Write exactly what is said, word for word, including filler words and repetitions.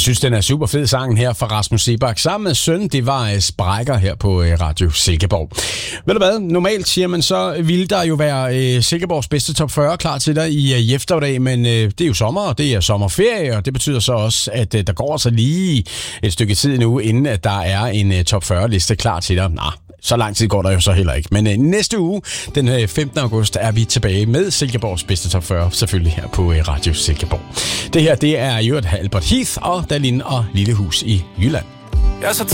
synes, den er super fed sangen her fra Rasmus Seebach. Sammen med søn, det var Sprækker her på Radio Silkeborg. Ved du hvad? Normalt siger man, så ville der jo være øh, Silkeborgs bedste top fyrre klar til dig i, øh, i eftermiddag, men øh, det er jo sommer, og det er sommerferie, og det betyder så også, at øh, der går altså lige et stykke tid nu, inden at der er en øh, top fyrre liste klar til dig. Nå, så lang tid går der jo så heller ikke. Men øh, næste uge, den øh, femtende august, er vi tilbage med Silkeborgs bedste top fyrre, selvfølgelig her på øh, Radio Silkeborg. Det her, det er jo et Albert Heath og Dalin og Lillehus i Jylland.